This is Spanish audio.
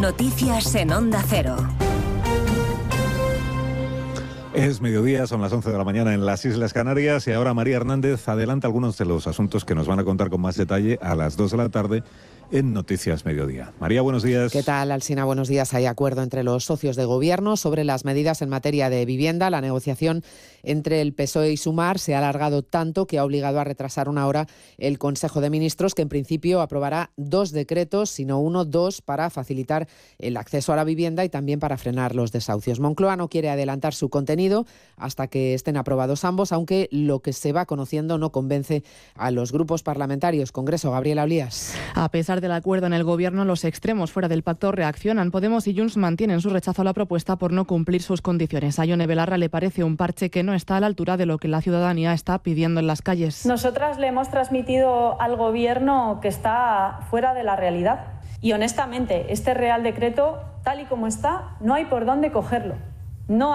Noticias en Onda Cero. Es mediodía, son las 11 de la mañana en las Islas Canarias y ahora María Hernández adelanta algunos de los asuntos que nos van a contar con más detalle a las 2 de la tarde en Noticias Mediodía. María, buenos días. ¿Qué tal, Alsina? Buenos días. Hay acuerdo entre los socios de gobierno sobre las medidas en materia de vivienda. La negociación entre el PSOE y Sumar se ha alargado tanto que ha obligado a retrasar una hora el Consejo de Ministros, que en principio aprobará 2 decretos, sino 2 para facilitar el acceso a la vivienda y también para frenar los desahucios. Moncloa no quiere adelantar su contenido hasta que estén aprobados ambos, aunque lo que se va conociendo no convence a los grupos parlamentarios. Congreso, Gabriela Olías. A pesar del acuerdo en el Gobierno, los extremos fuera del pacto reaccionan. Podemos y Junts mantienen su rechazo a la propuesta por no cumplir sus condiciones. A Ione Belarra le parece un parche que no está a la altura de lo que la ciudadanía está pidiendo en las calles. Nosotras le hemos transmitido al Gobierno que está fuera de la realidad. Y honestamente, este Real Decreto, tal y como está, no hay por dónde cogerlo. No